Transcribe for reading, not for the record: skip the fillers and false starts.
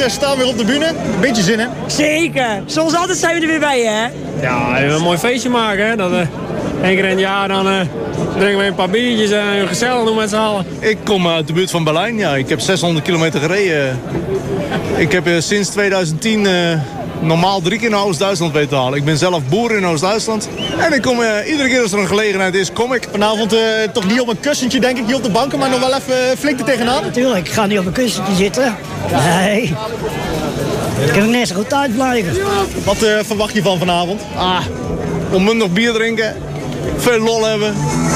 uur staan we weer op de bühne. Beetje zin, hè? Zeker. Zoals altijd zijn we er weer bij, hè? Ja, even een mooi feestje maken, hè. Dat, één keer in het jaar dan drinken we een paar biertjes en gezellig doen met z'n allen. Ik kom uit de buurt van Berlijn, ja. Ik heb 600 kilometer gereden. Ik heb sinds 2010 normaal 3 keer naar Oost-Duitsland weten te halen. Ik ben zelf boer in Oost-Duitsland. En ik kom iedere keer als er een gelegenheid is, kom ik. Vanavond toch niet op een kussentje, denk ik, niet op de banken, maar nog wel even flink er tegenaan. Natuurlijk, ik ga niet op een kussentje zitten. Nee. Ik heb net zo goed thuis blijven. Wat verwacht je van vanavond? Onmundig bier drinken, veel lol hebben.